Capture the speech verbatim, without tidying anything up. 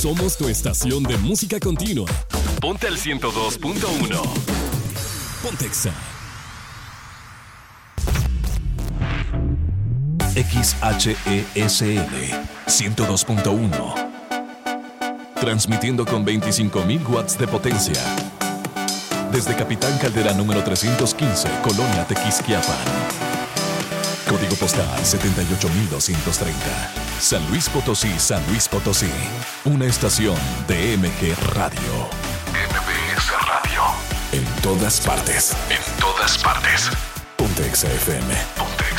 Somos tu estación de música continua. Ponte al ciento dos punto uno. Pontexa. X H E S L ciento dos punto uno. Transmitiendo con veinticinco mil watts de potencia. Desde Capitán Caldera número trescientos quince, Colonia Tequisquiapan. Código postal setenta y ocho mil doscientos treinta. San Luis Potosí, San Luis Potosí. Una estación de M G Radio. M B S Radio. En todas partes. En todas partes. Pontexa F M.